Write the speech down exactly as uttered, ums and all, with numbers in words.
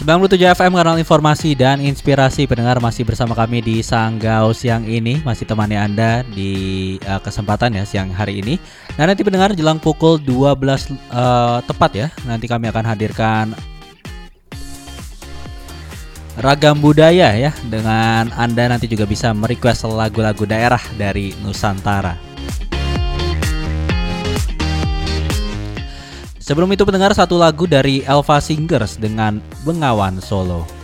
sembilan puluh tujuh F M, kanal informasi dan inspirasi. Pendengar, masih bersama kami di Sanggau siang ini, masih temani Anda di uh, kesempatan ya siang hari ini. Nah, nanti pendengar jelang pukul dua belas uh, tepat ya, nanti kami akan hadirkan Ragam Budaya ya, dengan Anda nanti juga bisa merequest lagu-lagu daerah dari Nusantara. Sebelum itu pendengar, satu lagu dari Elva Singers dengan Bengawan Solo.